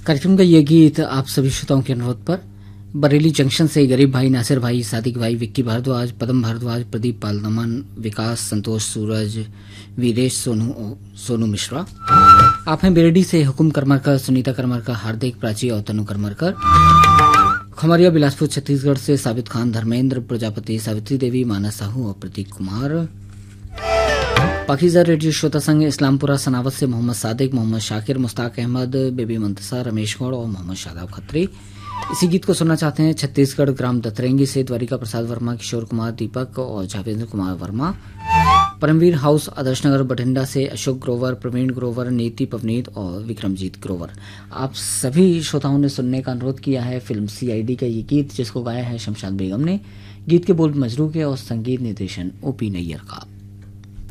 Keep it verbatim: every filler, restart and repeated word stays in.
कार्यक्रम का ये गीत आप सभी श्रोताओं के अनुरोध पर बरेली जंक्शन से गरीब भाई, नासिर भाई, सादिक भाई, विक्की भारद्वाज, पदम भारद्वाज, प्रदीप पालनमन, विकास, संतोष, सूरज, वीरेश, सोनू सोनू मिश्रा। आप हैं बेरडी से हुकुम करमरकर, सुनीता करमरकर, हार्दिक, प्राची और तनु करमरकर। खमरिया बिलासपुर छत्तीसगढ़ से साबित खान, धर्मेंद्र प्रजापति, सावित्री देवी, मानस साहू और प्रतीक कुमार। पाकिजा रेडियो श्रोता संघ इस्लामपुरा सनावत से मोहम्मद सादिक, मोहम्मद शाकिर, मुस्ताक अहमद, बेबी मुंतसा, रमेश गौड़ और मोहम्मद शादाब खत्री। इसी गीत को सुनना चाहते हैं छत्तीसगढ़ ग्राम दतरेंगी से द्वारिका प्रसाद वर्मा, किशोर कुमार, दीपक और झावेंद्र कुमार वर्मा। परमवीर हाउस आदर्शनगर बठिंडा से अशोक ग्रोवर, प्रवीण ग्रोवर, नीति पवनीत और विक्रमजीत ग्रोवर। आप सभी श्रोताओं ने सुनने का अनुरोध किया है फिल्म सीआईडी का ये गीत, जिसको गाया है शमशाद बेगम ने। गीत के बोल मजरू के और संगीत निर्देशन ओपी नैयर का।